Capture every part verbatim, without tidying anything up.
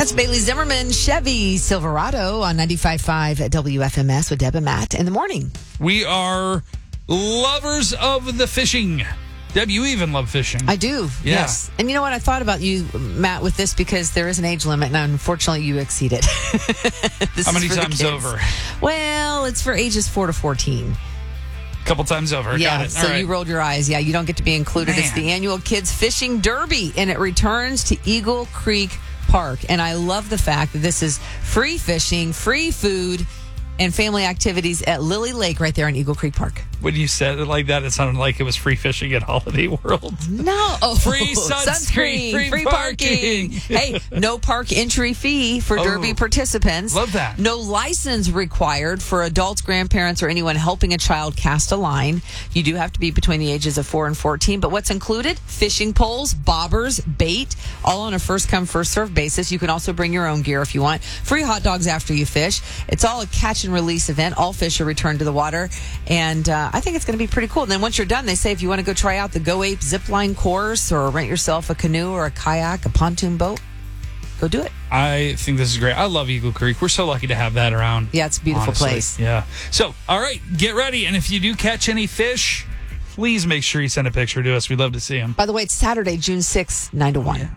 That's Bailey Zimmerman, Chevy Silverado on ninety-five point five at W F M S with Deb and Matt in the morning. We are lovers of the fishing. Deb, you even love fishing. I do, yeah. yes. And you know what? I thought about you, Matt, with this because there is an age limit, and unfortunately you exceed it. How many times over? Well, it's for ages four to fourteen. A couple times over. Yeah, Got it. so All right. you rolled your eyes. Yeah, you don't get to be included. Man. It's the annual Kids Fishing Derby, and it returns to Eagle Creek Park. And I love the fact that this is free fishing, free food, and family activities at Lily Lake right there in Eagle Creek Park. When you said it like that, it sounded like it was free fishing at Holiday World. No. Oh, free sunscreen, free, free parking. parking. Hey, no park entry fee for Oh, Derby participants. love that. No license required for adults, grandparents, or anyone helping a child cast a line. You do have to be between the ages of four and fourteen. But what's included? Fishing poles, bobbers, bait, all on a first-come, first-served basis. You can also bring your own gear if you want. Free hot dogs after you fish. It's all a catch-and-release event. All fish are returned to the water. And uh, I think it's going to be pretty cool. And then once you're done, they say if you want to go try out the Go Ape zipline course or rent yourself a canoe or a kayak, a pontoon boat, go do it. I think this is great. I love Eagle Creek. We're so lucky to have that around. Yeah, it's a beautiful honestly. place. Yeah. So, all right, get ready. And if you do catch any fish, please make sure you send a picture to us. We'd love to see them. By the way, it's Saturday, June sixth, nine to one. Yeah.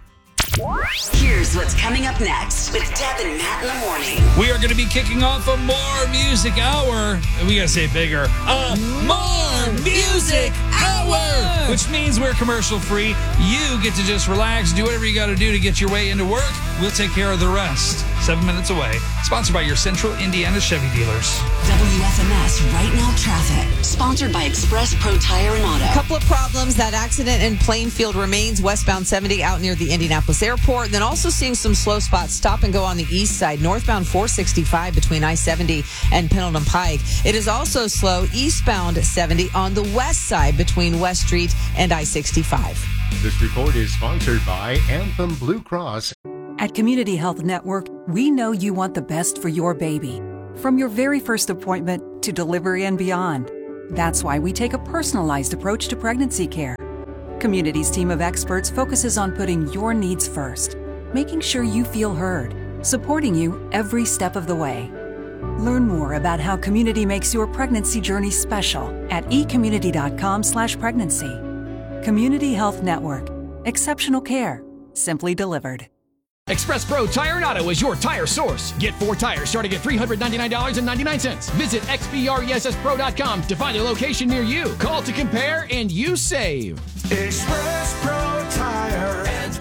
Here's what's coming up next with Deb and Matt in the morning. We are going to be kicking off a More Music Hour. We got to say it bigger. A More Music Hour! Which means we're commercial free. You get to just relax, do whatever you got to do to get your way into work. We'll take care of the rest. Seven minutes away. Sponsored by your Central Indiana Chevy dealers. W F M S Right Now Traffic. Sponsored by Express Pro Tire and Auto. Couple of problems. That accident in Plainfield remains westbound seventy out near the Indianapolis Airport. Then also seeing some slow spots. Stop and go on the east side. Northbound four sixty-five between I seventy and Pendleton Pike. It is also slow eastbound seventy on the west side between West Street and I sixty-five. This report is sponsored by Anthem Blue Cross. At Community Health Network, we know you want the best for your baby. From your very first appointment to delivery and beyond. That's why we take a personalized approach to pregnancy care. Community's team of experts focuses on putting your needs first, making sure you feel heard, supporting you every step of the way. Learn more about how Community makes your pregnancy journey special at ecommunity.com slash pregnancy. Community Health Network. Exceptional care. Simply delivered. Express Pro Tire and Auto is your tire source. Get four tires starting at three hundred ninety-nine dollars and ninety-nine cents. Visit x p r e s s pro dot com to find a location near you. Call to compare and you save. Express Pro Tire and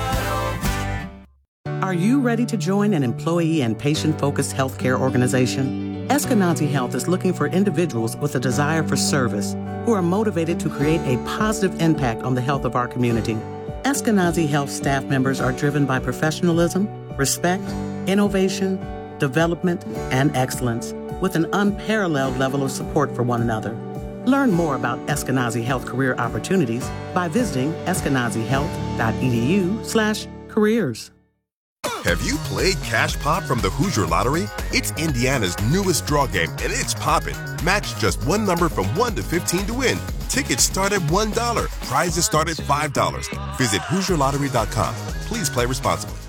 Auto. Are you ready to join an employee and patient-focused healthcare organization? Eskenazi Health is looking for individuals with a desire for service who are motivated to create a positive impact on the health of our community. Eskenazi Health staff members are driven by professionalism, respect, innovation, development, and excellence, with an unparalleled level of support for one another. Learn more about Eskenazi Health career opportunities by visiting eskenazihealth.edu slash careers. Have you played Cash Pop from the Hoosier Lottery? It's Indiana's newest draw game, and it's poppin'. Match just one number from one to fifteen to win. Tickets start at one dollar. Prizes start at five dollars. Visit Hoosier Lottery dot com. Please play responsibly.